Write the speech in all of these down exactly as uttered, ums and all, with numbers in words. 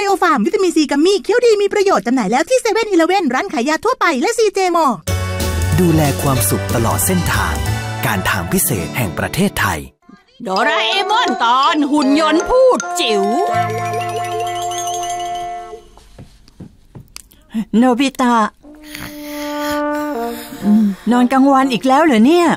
โอฟาร์มวิตามินซีกัมมี่เคี้ยวดีมีประโยชน์จำหน่ายแล้วที่เซเว่นอีเลฟเว่นร้านขายยาทั่วไปและซีเจมอดูแลความสุขตลอดเส้นทางการทางพิเศษแห่งประเทศไทยโดราเอมอนตอนหุ่นยนต์พูดจิ๋วโนบิตะนอนกลางวันอีกแล้วเหรอเนี่ย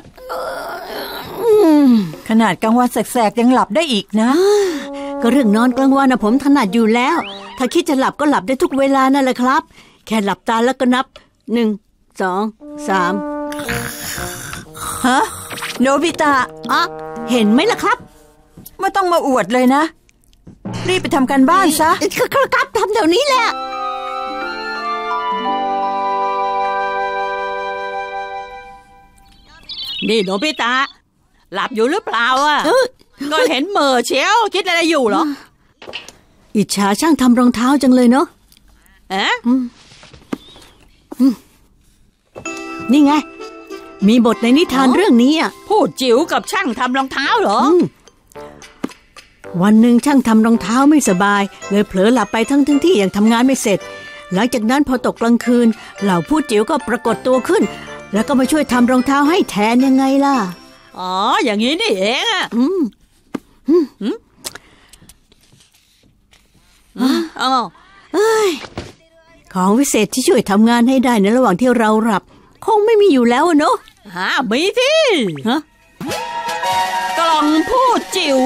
ขนาดกลางวันแสกๆยังหลับได้อีกนะก็เรื่องนอนกลางวันนะผมถนัดอยู่แล้วถ้าคิดจะหลับก็หลับได้ทุกเวลานั่นแหละครับแค่หลับตาแล้วก็นับหนึ่งสองสามฮะโนบิตะอ่ะเห็นไหมล่ะครับไม่ต้องมาอวดเลยนะรีบไปทำการบ้านซะครับทำเดี๋ยวนี้แหละนี่โนบิตะหลับอยู่หรือเปล่าอ่ะก็เห็นเหม่อเชียวคิดอะไรอยู่เหรออิจฉาช่างทำรองเท้าจังเลยเนาะเอ๊ะนี่ไงมีบทในนิทานเรื่องนี้อ่ะพูดจิ๋วกับช่างทำรองเท้าเหรอวันหนึ่งช่างทำรองเท้าไม่สบายเลยเผลอหลับไปทั้งทั้งที่ยังทำงานไม่เสร็จหลังจากนั้นพอตกกลางคืนเหล่าพูดจิ๋วก็ปรากฏตัวขึ้นแล้วก็มาช่วยทำรองเท้าให้แทนยังไงล่ะอ๋ออย่างนี้นี่เองอ่ะอืมอืมอืมอ๋อเอ้ยของวิเศษที่ช่วยทำงานให้ได้ในระหว่างที่เราหลับคงไม่มีอยู่แล้วเนอะฮะมีที่ฮะกล่องพูดจิ๋ว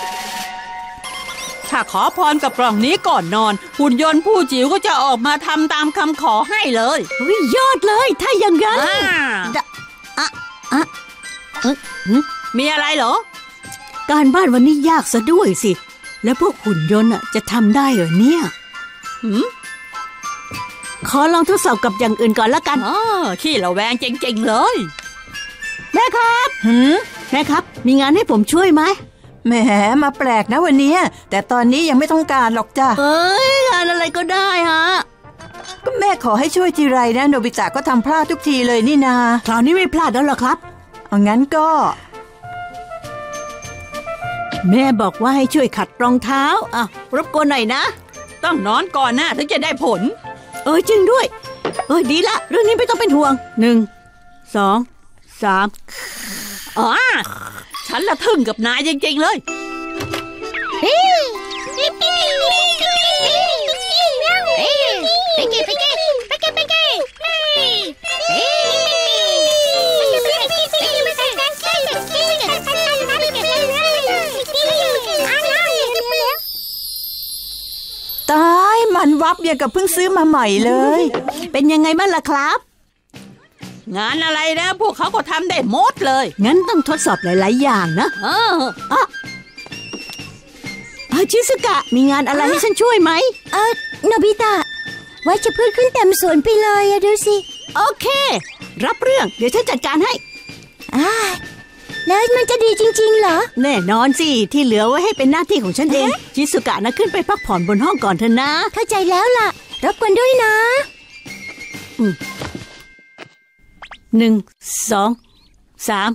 ถ้าขอพรกับกล่องนี้ก่อนนอนหุ่นยนต์ผู้จิ๋วก็จะออกมาทำตามคำขอให้เลยวิยอดเลยถ้าอย่างนั้นอ่ะอ่ะมีอะไรเหรอการบ้านวันนี้ยากซะด้วยสิแล้วพวกหุ่นยนต์อ่ะจะทำได้เหรอเนี่ยหืมขอลองทดสอบกับอย่างอื่นก่อนละกันอ๋อขี้ระแวงจริงๆเลยแม่ครับหืมแม่ครับมีงานให้ผมช่วยไหมแหมมาแปลกนะวันนี้แต่ตอนนี้ยังไม่ต้องการหรอกจ้ะเอ้ยงานอะไรก็ได้ฮะก็แม่ขอให้ช่วยทีไรนะโนบิตะก็ทำพลาดทุกทีเลยนี่นาคราวนี้ไม่พลาดแล้วหรอครับเอางั้นก็แม่บอกว่าให้ช่วยขัดรองเท้าอ่ะรบกวนหน่อยนะต้องนอนก่อนนะถึงจะได้ผลเออจริงด้วยเออดีละเรื่องนี้ไม่ต้องเป็นห่วงหนึ่งสองสามอ๋อฉันละทึ่งกับนายจริงๆเลยตายมันวับอย่างกับเพิ่งซื้อมาใหม่เลยเป็นยังไงบ้างล่ะครับงานอะไรนะพวกเขาก็ทำได้หมดเลยงั้นต้องทดสอบหลายๆอย่างนะเอออ่ะชิซุกะมีงานอะไรให้ฉันช่วยไหมเออโนบิตะไว้จะพืชขึ้นเต็มสวนไปเลยอะดูสิโอเครับเรื่องเดี๋ยวฉันจัดการให้อ่าแล้วมันจะดีจริงๆเหรอแน่นอนสิที่เหลือไว้ให้เป็นหน้าที่ของฉันเองชิซุกะนะขึ้นไปพักผ่อนบนห้องก่อนเถอะนะเข้าใจแล้วล่ะรบกวนด้วยนะอืมหนึ่งสองสาม